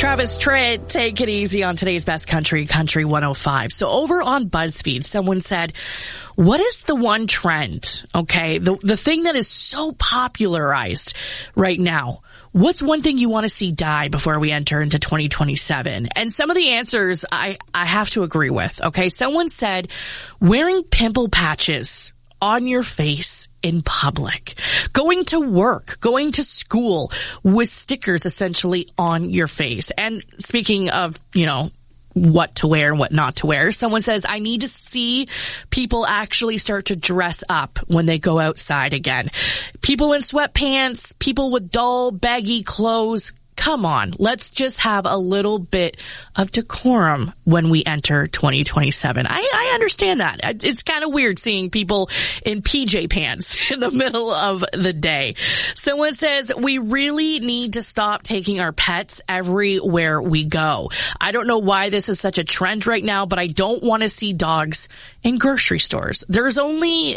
Travis Tritt, take it easy on today's Best Country, Country 105. So over on BuzzFeed, someone said, what is the one trend? Okay. The thing that is so popularized right now. What's one thing you want to see die before we enter into 2027? And some of the answers I have to agree with. Okay. Someone said wearing pimple patches on your face in public, going to work, going to school with stickers essentially on your face. And speaking of, what to wear and what not to wear, someone says, I need to see people actually start to dress up when they go outside again. People in sweatpants, people with dull, baggy clothes. Come on, let's just have a little bit of decorum when we enter 2027. I understand that. It's kind of weird seeing people in PJ pants in the middle of the day. Someone says we really need to stop taking our pets everywhere we go. I don't know why this is such a trend right now, but I don't want to see dogs in grocery stores. There's only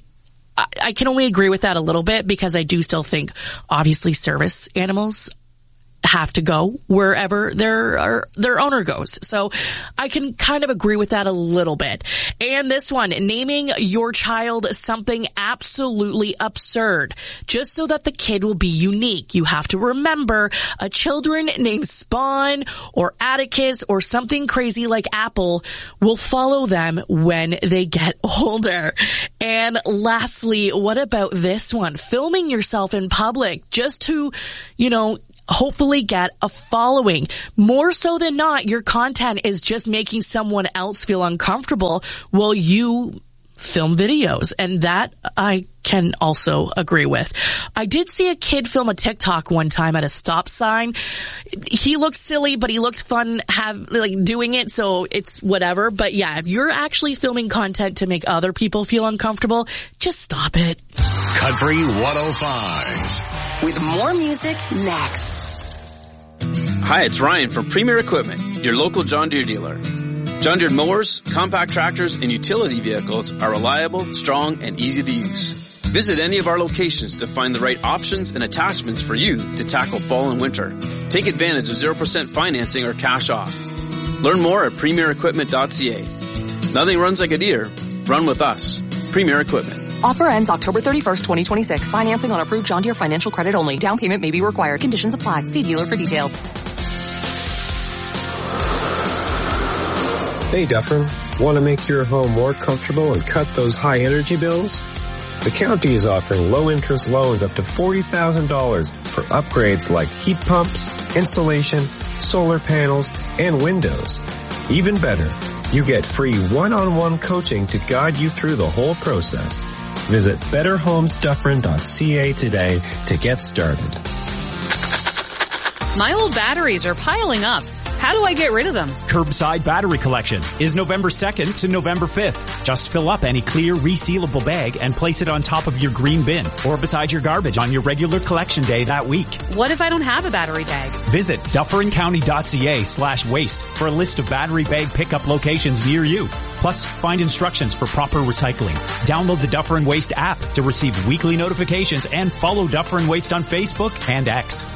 I can only agree with that a little bit because I do still think obviously service animals have to go wherever their owner goes. So I can kind of agree with that a little bit. And this one, naming your child something absolutely absurd, just so that the kid will be unique. You have to remember a children named Spawn or Atticus or something crazy like Apple will follow them when they get older. And lastly, what about this one? Filming yourself in public just to, hopefully get a following. More so than not, your content is just making someone else feel uncomfortable while you film videos. And that I can also agree with. I did see a kid film a TikTok one time at a stop sign. He looked silly, but he looked fun doing it, so it's whatever. But yeah, if you're actually filming content to make other people feel uncomfortable, just stop it. Country 105. With more music next. Hi, it's Ryan from Premier Equipment, your local John Deere dealer. John Deere mowers, compact tractors, and utility vehicles are reliable, strong, and easy to use. Visit any of our locations to find the right options and attachments for you to tackle fall and winter. Take advantage of 0% financing or cash off. Learn more at premierequipment.ca. Nothing runs like a Deere. Run with us. Premier Equipment. Offer ends October 31st, 2026. Financing on approved John Deere financial credit only. Down payment may be required. Conditions apply. See dealer for details. Hey Dufferin, want to make your home more comfortable and cut those high energy bills? The county is offering low interest loans up to $40,000 for upgrades like heat pumps, insulation, solar panels, and windows. Even better, you get free one-on-one coaching to guide you through the whole process. Visit betterhomesdufferin.ca today to get started. My old batteries are piling up. How do I get rid of them? Curbside Battery Collection is November 2nd to November 5th. Just fill up any clear, resealable bag and place it on top of your green bin or beside your garbage on your regular collection day that week. What if I don't have a battery bag? Visit dufferincounty.ca/waste for a list of battery bag pickup locations near you. Plus, find instructions for proper recycling. Download the Dufferin Waste app to receive weekly notifications and follow Dufferin Waste on Facebook and X.